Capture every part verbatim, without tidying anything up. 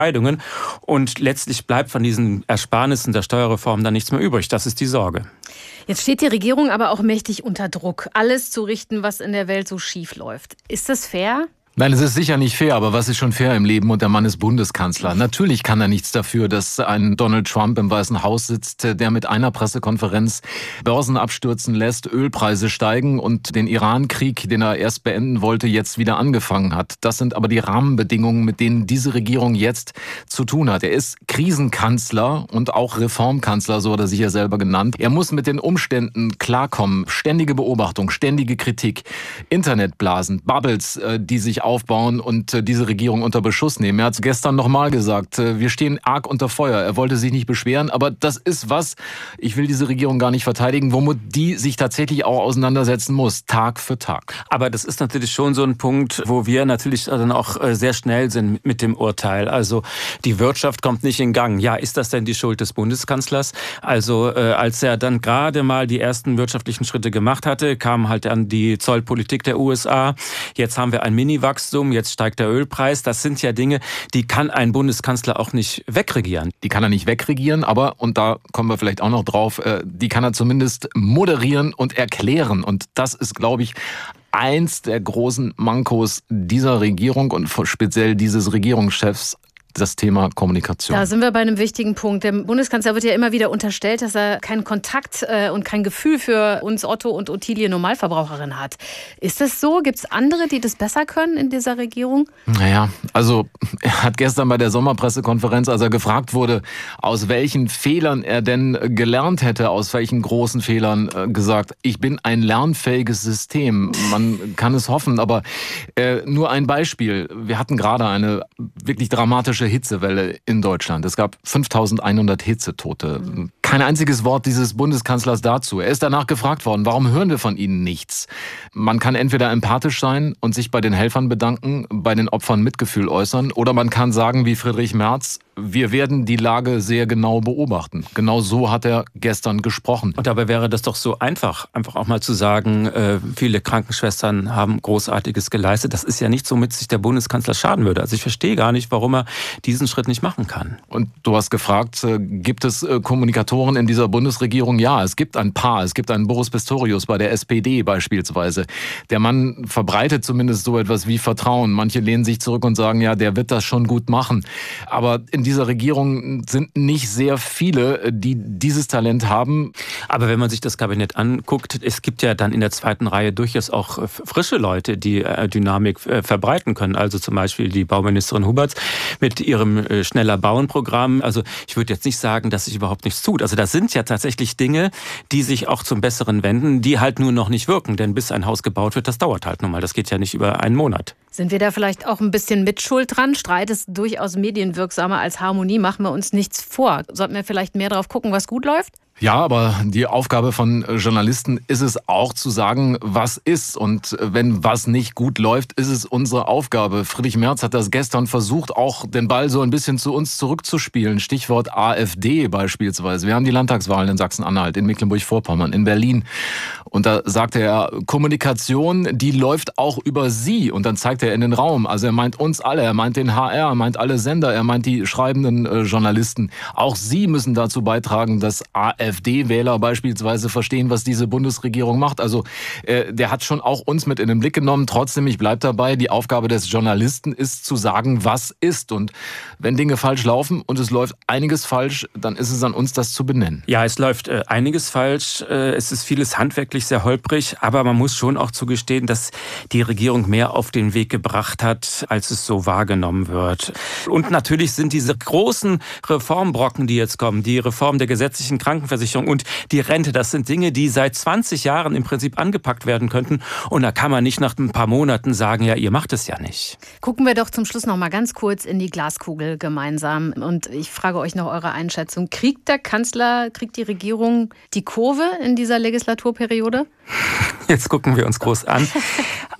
Entscheidungen. Und letztlich bleibt von diesen Ersparnissen der Steuerreform dann nichts mehr übrig. Das ist die Sorge. Jetzt steht die Regierung aber auch mächtig unter Druck, alles zu richten, was in der Welt so schief läuft. Ist das fair? Nein, es ist sicher nicht fair, aber was ist schon fair im Leben? Und der Mann ist Bundeskanzler. Natürlich kann er nichts dafür, dass ein Donald Trump im Weißen Haus sitzt, der mit einer Pressekonferenz Börsen abstürzen lässt, Ölpreise steigen und den Iran-Krieg, den er erst beenden wollte, jetzt wieder angefangen hat. Das sind aber die Rahmenbedingungen, mit denen diese Regierung jetzt zu tun hat. Er ist Krisenkanzler und auch Reformkanzler, so hat er sich ja selber genannt. Er muss mit den Umständen klarkommen. Ständige Beobachtung, ständige Kritik, Internetblasen, Bubbles, die sich aufbauen und äh, diese Regierung unter Beschuss nehmen. Er hat es gestern nochmal gesagt, äh, wir stehen arg unter Feuer. Er wollte sich nicht beschweren, aber das ist was, ich will diese Regierung gar nicht verteidigen, womit die sich tatsächlich auch auseinandersetzen muss, Tag für Tag. Aber das ist natürlich schon so ein Punkt, wo wir natürlich dann auch äh, sehr schnell sind mit dem Urteil. Also die Wirtschaft kommt nicht in Gang. Ja, ist das denn die Schuld des Bundeskanzlers? Also äh, als er dann gerade mal die ersten wirtschaftlichen Schritte gemacht hatte, kam halt dann die Zollpolitik der U S A. Jetzt haben wir ein Mini-Wachstum. Jetzt steigt der Ölpreis. Das sind ja Dinge, die kann ein Bundeskanzler auch nicht wegregieren. Die kann er nicht wegregieren, aber, und da kommen wir vielleicht auch noch drauf, die kann er zumindest moderieren und erklären. Und das ist, glaube ich, eins der großen Mankos dieser Regierung und speziell dieses Regierungschefs. Das Thema Kommunikation. Da sind wir bei einem wichtigen Punkt. Dem Bundeskanzler wird ja immer wieder unterstellt, dass er keinen Kontakt äh, und kein Gefühl für uns Otto und Ottilie Normalverbraucherin hat. Ist das so? Gibt es andere, die das besser können in dieser Regierung? Naja, also er hat gestern bei der Sommerpressekonferenz, als er gefragt wurde, aus welchen Fehlern er denn gelernt hätte, aus welchen großen Fehlern, äh, gesagt, ich bin ein lernfähiges System. Man kann es hoffen, aber äh, nur ein Beispiel. Wir hatten gerade eine wirklich dramatische Hitzewelle in Deutschland. Es gab fünftausendeinhundert Hitzetote. Kein einziges Wort dieses Bundeskanzlers dazu. Er ist danach gefragt worden, warum hören wir von Ihnen nichts? Man kann entweder empathisch sein und sich bei den Helfern bedanken, bei den Opfern Mitgefühl äußern, oder man kann sagen, wie Friedrich Merz, wir werden die Lage sehr genau beobachten. Genau so hat er gestern gesprochen. Und dabei wäre das doch so einfach, einfach auch mal zu sagen, äh, viele Krankenschwestern haben Großartiges geleistet. Das ist ja nicht so, mit sich der Bundeskanzler schaden würde. Also ich verstehe gar nicht, warum er diesen Schritt nicht machen kann. Und du hast gefragt, äh, gibt es äh, Kommunikatoren in dieser Bundesregierung? Ja, es gibt ein paar. Es gibt einen Boris Pistorius bei der S P D beispielsweise. Der Mann verbreitet zumindest so etwas wie Vertrauen. Manche lehnen sich zurück und sagen, ja, der wird das schon gut machen. Aber in dieser Regierung sind nicht sehr viele, die dieses Talent haben. Aber wenn man sich das Kabinett anguckt, es gibt ja dann in der zweiten Reihe durchaus auch frische Leute, die Dynamik verbreiten können. Also zum Beispiel die Bauministerin Huberts mit ihrem schneller Bauen-Programm. Also ich würde jetzt nicht sagen, dass sich überhaupt nichts tut. Also das sind ja tatsächlich Dinge, die sich auch zum Besseren wenden, die halt nur noch nicht wirken. Denn bis ein Haus gebaut wird, das dauert halt nun mal. Das geht ja nicht über einen Monat. Sind wir da vielleicht auch ein bisschen mitschuld dran? Streit ist durchaus medienwirksamer als Harmonie. Machen wir uns nichts vor. Sollten wir vielleicht mehr drauf gucken, was gut läuft? Ja, aber die Aufgabe von Journalisten ist es auch zu sagen, was ist. Und wenn was nicht gut läuft, ist es unsere Aufgabe. Friedrich Merz hat das gestern versucht, auch den Ball so ein bisschen zu uns zurückzuspielen. Stichwort AfD beispielsweise. Wir haben die Landtagswahlen in Sachsen-Anhalt, in Mecklenburg-Vorpommern, in Berlin. Und da sagte er, Kommunikation, die läuft auch über Sie. Und dann zeigt er in den Raum. Also er meint uns alle, er meint den H R, er meint alle Sender, er meint die schreibenden äh, Journalisten. Auch Sie müssen dazu beitragen, dass AfD-Wähler beispielsweise verstehen, was diese Bundesregierung macht. Also äh, der hat schon auch uns mit in den Blick genommen. Trotzdem, ich bleibe dabei, die Aufgabe des Journalisten ist zu sagen, was ist. Und wenn Dinge falsch laufen und es läuft einiges falsch, dann ist es an uns, das zu benennen. Ja, es läuft äh, einiges falsch. Äh, es ist vieles handwerklich sehr holprig. Aber man muss schon auch zugestehen, dass die Regierung mehr auf den Weg gebracht hat, als es so wahrgenommen wird. Und natürlich sind diese großen Reformbrocken, die jetzt kommen, die Reform der gesetzlichen Krankenversicherung und die Rente, das sind Dinge, die seit zwanzig Jahren im Prinzip angepackt werden könnten. Und da kann man nicht nach ein paar Monaten sagen, ja, ihr macht es ja nicht. Gucken wir doch zum Schluss noch mal ganz kurz in die Glaskugel gemeinsam. Und ich frage euch noch eure Einschätzung. Kriegt der Kanzler, kriegt die Regierung die Kurve in dieser Legislaturperiode? Jetzt gucken wir uns groß an.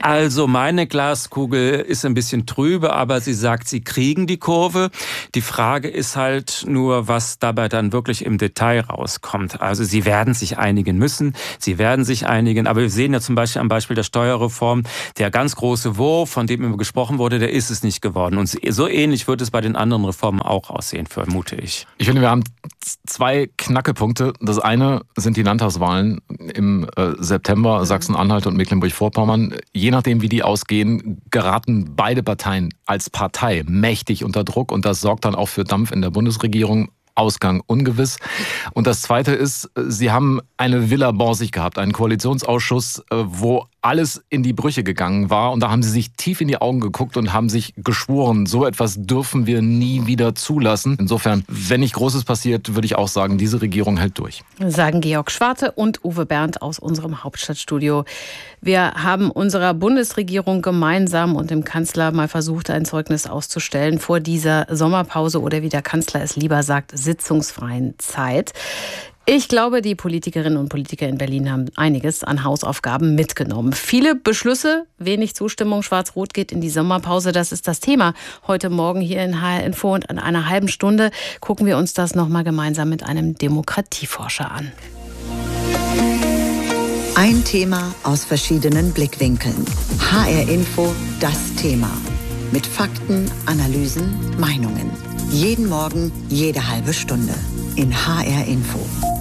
Also meine Glaskugel ist ein bisschen trübe, aber sie sagt, sie kriegen die Kurve. Die Frage ist halt nur, was dabei dann wirklich im Detail rauskommt. Also sie werden sich einigen müssen, sie werden sich einigen, aber wir sehen ja zum Beispiel am Beispiel der Steuerreform, der ganz große Wurf, von dem immer gesprochen wurde, der ist es nicht geworden. Und so ähnlich wird es bei den anderen Reformen auch aussehen, vermute ich. Ich finde, wir haben zwei Knackepunkte. Das eine sind die Landtagswahlen im äh, September, Sachsen-Anhalt und Mecklenburg-Vorpommern. Je nachdem, wie die ausgehen, geraten beide Parteien als Partei mächtig unter Druck. Und das sorgt dann auch für Dampf in der Bundesregierung. Ausgang ungewiss. Und das Zweite ist, Sie haben eine Villa Borsig gehabt, einen Koalitionsausschuss, wo alles in die Brüche gegangen war. Und da haben Sie sich tief in die Augen geguckt und haben sich geschworen, so etwas dürfen wir nie wieder zulassen. Insofern, wenn nicht Großes passiert, würde ich auch sagen, diese Regierung hält durch. Sagen Georg Schwarte und Uwe Bernd aus unserem Hauptstadtstudio. Wir haben unserer Bundesregierung gemeinsam und dem Kanzler mal versucht, ein Zeugnis auszustellen vor dieser Sommerpause oder wie der Kanzler es lieber sagt, sitzungsfreien Zeit. Ich glaube, die Politikerinnen und Politiker in Berlin haben einiges an Hausaufgaben mitgenommen. Viele Beschlüsse, wenig Zustimmung. Schwarz-Rot geht in die Sommerpause. Das ist das Thema heute Morgen hier in H R Info. Und in einer halben Stunde gucken wir uns das nochmal gemeinsam mit einem Demokratieforscher an. Ein Thema aus verschiedenen Blickwinkeln. H R Info, das Thema. Mit Fakten, Analysen, Meinungen. Jeden Morgen, jede halbe Stunde. In H R Info.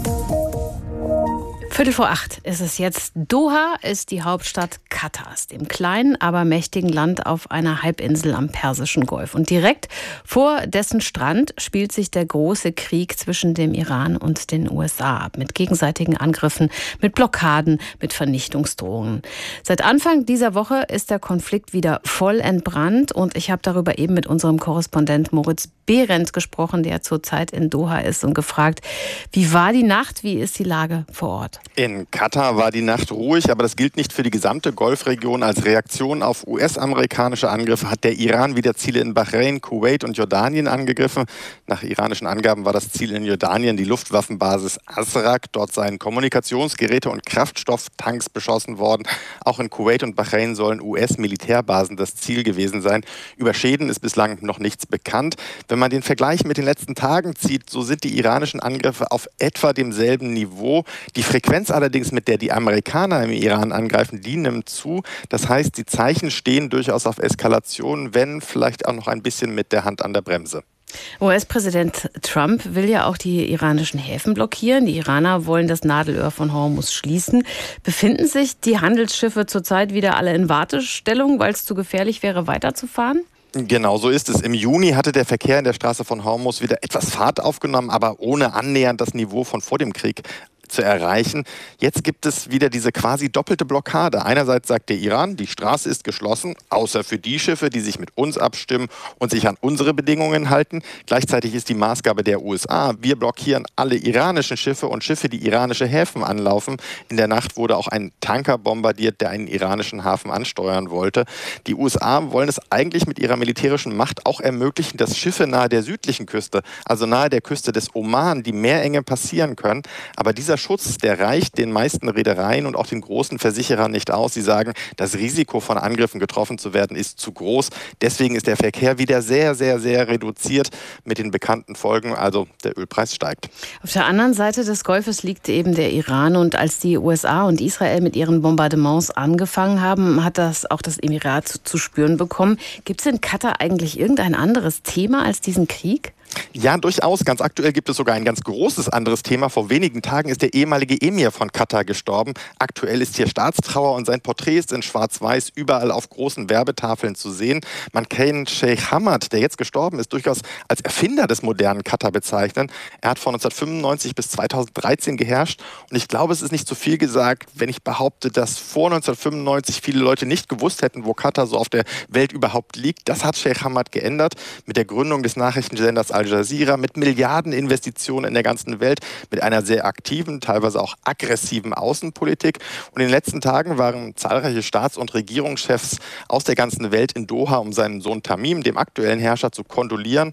Viertel vor acht ist es jetzt. Doha ist die Hauptstadt Katars, dem kleinen, aber mächtigen Land auf einer Halbinsel am Persischen Golf. Und direkt vor dessen Strand spielt sich der große Krieg zwischen dem Iran und den U S A ab. Mit gegenseitigen Angriffen, mit Blockaden, mit Vernichtungsdrohungen. Seit Anfang dieser Woche ist der Konflikt wieder voll entbrannt. Und ich habe darüber eben mit unserem Korrespondent Moritz Behrendt gesprochen, der zurzeit in Doha ist, und gefragt, wie war die Nacht, wie ist die Lage vor Ort? In Katar war die Nacht ruhig, aber das gilt nicht für die gesamte Golfregion. Als Reaktion auf U S-amerikanische Angriffe hat der Iran wieder Ziele in Bahrain, Kuwait und Jordanien angegriffen. Nach iranischen Angaben war das Ziel in Jordanien die Luftwaffenbasis Azraq. Dort seien Kommunikationsgeräte und Kraftstofftanks beschossen worden. Auch in Kuwait und Bahrain sollen U S-Militärbasen das Ziel gewesen sein. Über Schäden ist bislang noch nichts bekannt. Wenn man den Vergleich mit den letzten Tagen zieht, so sind die iranischen Angriffe auf etwa demselben Niveau. Die Frequenz allerdings, mit der die Amerikaner im Iran angreifen, die nimmt zu. Das heißt, die Zeichen stehen durchaus auf Eskalation, wenn vielleicht auch noch ein bisschen mit der Hand an der Bremse. U S-Präsident Trump will ja auch die iranischen Häfen blockieren. Die Iraner wollen das Nadelöhr von Hormuz schließen. Befinden sich die Handelsschiffe zurzeit wieder alle in Wartestellung, weil es zu gefährlich wäre, weiterzufahren? Genau so ist es. Im Juni hatte der Verkehr in der Straße von Hormuz wieder etwas Fahrt aufgenommen, aber ohne annähernd das Niveau von vor dem Krieg zu erreichen. Jetzt gibt es wieder diese quasi doppelte Blockade. Einerseits sagt der Iran, die Straße ist geschlossen, außer für die Schiffe, die sich mit uns abstimmen und sich an unsere Bedingungen halten. Gleichzeitig ist die Maßgabe der U S A, wir blockieren alle iranischen Schiffe und Schiffe, die iranische Häfen anlaufen. In der Nacht wurde auch ein Tanker bombardiert, der einen iranischen Hafen ansteuern wollte. Die U S A wollen es eigentlich mit ihrer militärischen Macht auch ermöglichen, dass Schiffe nahe der südlichen Küste, also nahe der Küste des Oman, die Meerenge passieren können. Aber dieser Schutz, der reicht den meisten Reedereien und auch den großen Versicherern nicht aus. Sie sagen, das Risiko von Angriffen getroffen zu werden ist zu groß. Deswegen ist der Verkehr wieder sehr, sehr, sehr reduziert mit den bekannten Folgen. Also der Ölpreis steigt. Auf der anderen Seite des Golfes liegt eben der Iran. Und als die U S A und Israel mit ihren Bombardements angefangen haben, hat das auch das Emirat zu, zu spüren bekommen. Gibt es in Katar eigentlich irgendein anderes Thema als diesen Krieg? Ja, durchaus. Ganz aktuell gibt es sogar ein ganz großes anderes Thema. Vor wenigen Tagen ist der ehemalige Emir von Katar gestorben. Aktuell ist hier Staatstrauer und sein Porträt ist in Schwarz-Weiß überall auf großen Werbetafeln zu sehen. Man kann Sheikh Hamad, der jetzt gestorben ist, durchaus als Erfinder des modernen Katar bezeichnen. Er hat von neunzehnhundertfünfundneunzig bis zweitausenddreizehn geherrscht und ich glaube, es ist nicht zu viel gesagt, wenn ich behaupte, dass vor neunzehnhundertfünfundneunzig viele Leute nicht gewusst hätten, wo Katar so auf der Welt überhaupt liegt. Das hat Sheikh Hamad geändert mit der Gründung des Nachrichtensenders Al Jazeera, mit Milliardeninvestitionen in der ganzen Welt, mit einer sehr aktiven, teilweise auch aggressiven Außenpolitik. Und in den letzten Tagen waren zahlreiche Staats- und Regierungschefs aus der ganzen Welt in Doha, um seinen Sohn Tamim, dem aktuellen Herrscher, zu kondolieren.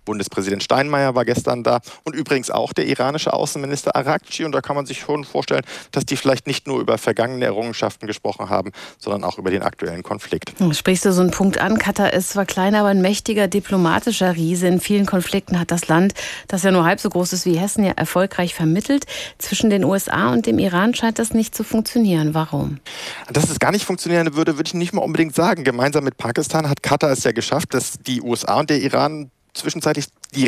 Bundespräsident Steinmeier war gestern da und übrigens auch der iranische Außenminister Araghchi. Und da kann man sich schon vorstellen, dass die vielleicht nicht nur über vergangene Errungenschaften gesprochen haben, sondern auch über den aktuellen Konflikt. Sprichst du so einen Punkt an? Katar ist zwar klein, aber ein mächtiger diplomatischer Riese. In vielen Konflikten hat das Land, das ja nur halb so groß ist wie Hessen, ja erfolgreich vermittelt. Zwischen den U S A und dem Iran scheint das nicht zu funktionieren. Warum? Dass es gar nicht funktionieren würde, würde ich nicht mal unbedingt sagen. Gemeinsam mit Pakistan hat Katar es ja geschafft, dass die U S A und der Iran zwischenzeitlich die